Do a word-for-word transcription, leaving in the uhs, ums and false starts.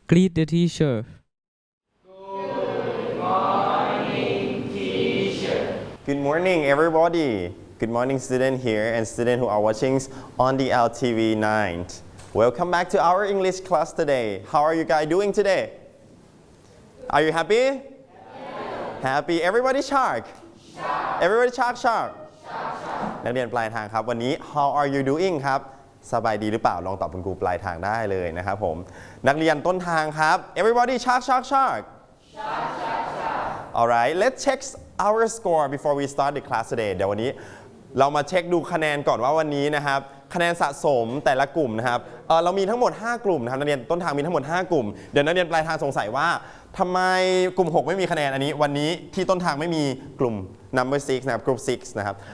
Greet the teacher. Good morning, everybody. Good morning, student here and student who are watching on the L T V nine. Welcome back to our English class today. How are you guys doing today? Are you happy? Yeah. Happy. Everybody shark. Shark. Everybody shark shark. Shark. นักเรียนปลายทางครับวันนี้ How are you doing ครับสบายดีหรือเปล่าลองตอบคุณครูปลายทางได้เลยนะครับผมนักเรียนต้นทางครับ Everybody shark shark shark. Shark shark shark. Alright, let's check our score before we start the class today. เดี๋ยววันนี้เรามาเช็คดูคะแนนก่อนว่าวันนี้นะครับคะแนนสะสมแต่ละกลุ่มนะครับ เ, เรามีทั้งหมดห้ากลุ่มนะครับนักเรียนต้นทางมีทั้งหมดห้ากลุ่มเดี๋ยวนักเรียนปลายทางสงสัยว่าทำไมกลุ่มหกไม่มีคะแนนอันนี้วันนี้ที่ต้นทางไม่มีกลุ่ม number six นะครับ group six นะครับ